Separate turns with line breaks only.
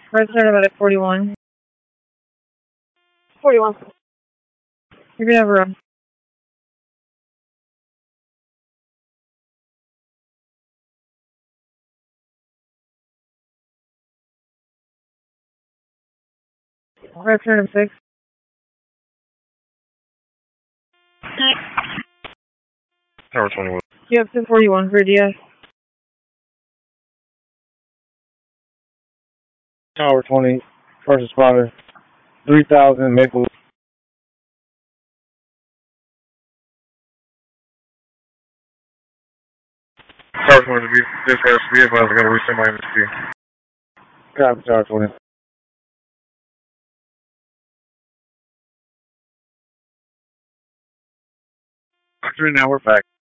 Right turn at 41. 41. You're gonna have a run. Right turn of 6.
Tower 21.
You have 241 for DS.
Tower 20, first responder, 3000 Maple. Tower 20, dispatch, be advised, I gotta resend my MSP. Copy, Tower 20. 3 now, we're back.